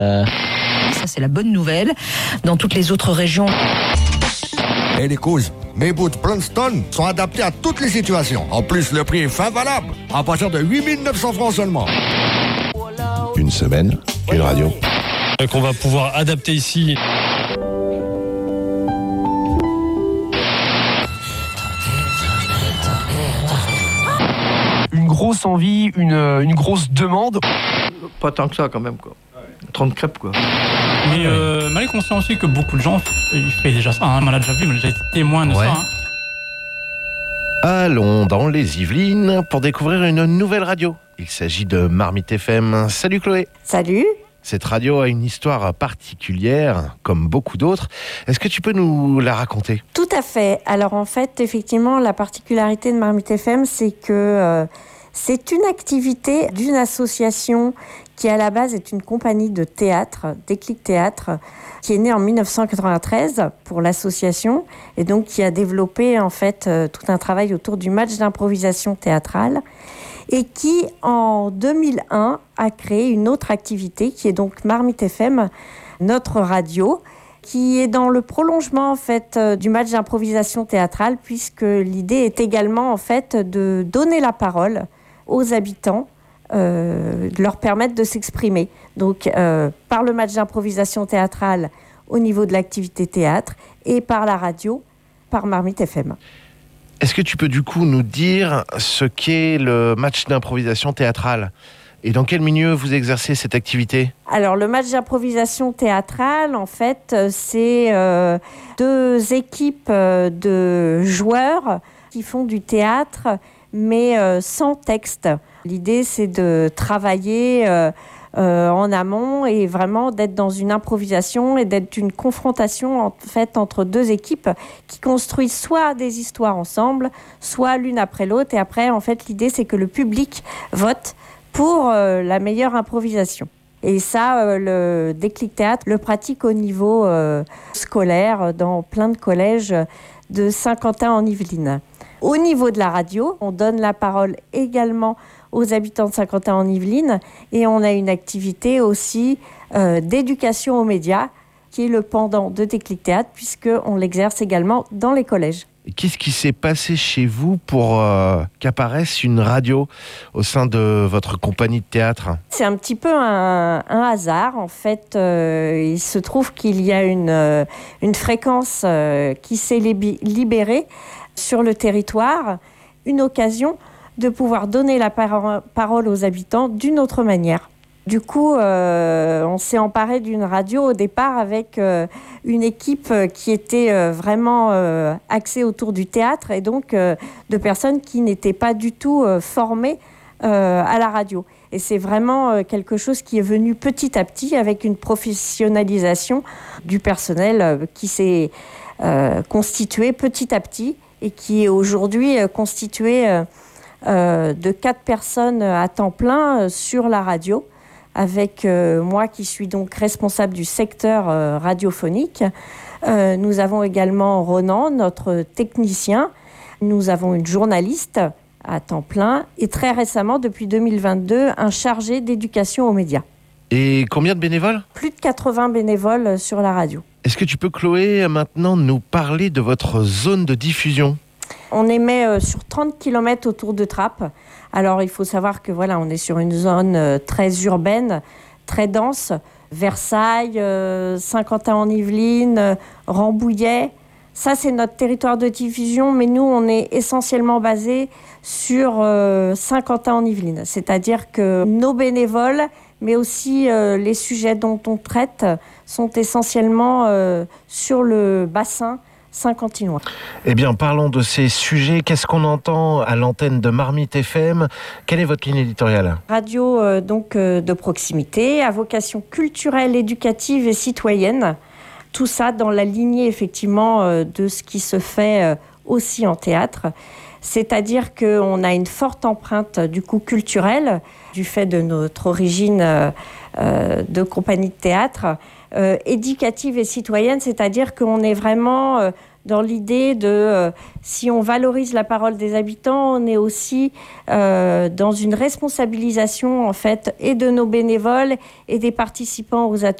Ça, c'est la bonne nouvelle. Dans toutes les autres régions... Et les causes, mes boots Princeton sont adaptés à toutes les situations. En plus, le prix est fin valable, à partir de 8 900 francs seulement. Une semaine, une radio. Qu'on va pouvoir adapter ici. Une grosse envie, une grosse demande. Pas tant que ça quand même, quoi. 30 crêpes, quoi. Mais mal est conscient aussi que beaucoup de gens ils font déjà ça. On l'a déjà vu, on a déjà été témoin de ça. Allons dans les Yvelines pour découvrir une nouvelle radio. Il s'agit de Marmite FM. Salut Chloé. Salut. Cette radio a une histoire particulière, comme beaucoup d'autres. Est-ce que tu peux nous la raconter ? Tout à fait. Alors en fait, effectivement, la particularité de Marmite FM, c'est que c'est une activité d'une association qui à la base est une compagnie de théâtre, Déclic Théâtre, qui est née en 1993 pour l'association et donc qui a développé en fait tout un travail autour du match d'improvisation théâtrale et qui en 2001 a créé une autre activité qui est donc Marmite FM, notre radio, qui est dans le prolongement en fait du match d'improvisation théâtrale puisque l'idée est également en fait de donner la parole aux habitants, de leur permettre de s'exprimer. Donc, par le match d'improvisation théâtrale au niveau de l'activité théâtre et par la radio, par Marmite FM. Est-ce que tu peux du coup nous dire ce qu'est le match d'improvisation théâtrale et dans quel milieu vous exercez cette activité ? Alors, le match d'improvisation théâtrale, en fait, c'est deux équipes de joueurs qui font du théâtre mais sans texte. L'idée, c'est de travailler en amont et vraiment d'être dans une improvisation et d'être une confrontation en fait entre deux équipes qui construisent soit des histoires ensemble, soit l'une après l'autre. Et après, en fait, l'idée, c'est que le public vote pour la meilleure improvisation. Et ça, le Déclic Théâtre le pratique au niveau scolaire dans plein de collèges de Saint-Quentin en Yvelines. Au niveau de la radio, on donne la parole également aux habitants de Saint-Quentin en Yvelines et on a une activité aussi d'éducation aux médias qui est le pendant de Déclic Théâtre puisqu'on l'exerce également dans les collèges. Et qu'est-ce qui s'est passé chez vous pour qu'apparaisse une radio au sein de votre compagnie de théâtre ? C'est un petit peu un hasard. En fait, il se trouve qu'il y a une fréquence qui s'est libérée sur le territoire, une occasion de pouvoir donner la parole aux habitants d'une autre manière. Du coup, on s'est emparé d'une radio au départ avec une équipe qui était vraiment axée autour du théâtre et donc de personnes qui n'étaient pas du tout formées à la radio. Et c'est vraiment quelque chose qui est venu petit à petit avec une professionnalisation du personnel qui s'est constitué petit à petit et qui est aujourd'hui constitué de 4 personnes à temps plein sur la radio, avec moi qui suis donc responsable du secteur radiophonique. Nous avons également Ronan, notre technicien. Nous avons une journaliste à temps plein et très récemment, depuis 2022, un chargé d'éducation aux médias. Et combien de bénévoles ? Plus de 80 bénévoles sur la radio. Est-ce que tu peux, Chloé, maintenant nous parler de votre zone de diffusion ? On émet sur 30 km autour de Trappes. Alors, il faut savoir que voilà, on est sur une zone très urbaine, très dense. Versailles, Saint-Quentin-en-Yvelines, Rambouillet. Ça, c'est notre territoire de diffusion, mais nous, on est essentiellement basé sur Saint-Quentin-en-Yvelines. C'est-à-dire que nos bénévoles, mais aussi les sujets dont on traite, sont essentiellement sur le bassin saint-quentinois. Eh bien, parlons de ces sujets. Qu'est-ce qu'on entend à l'antenne de Marmite FM ? Quelle est votre ligne éditoriale ? Radio de proximité, à vocation culturelle, éducative et citoyenne. Tout ça dans la lignée, effectivement, de ce qui se fait aussi en théâtre. C'est-à-dire qu'on a une forte empreinte, du coup, culturelle, du fait de notre origine de compagnie de théâtre, éducative et citoyenne, c'est-à-dire qu'on est vraiment dans l'idée de si on valorise la parole des habitants, on est aussi dans une responsabilisation en fait et de nos bénévoles et des participants aux ateliers.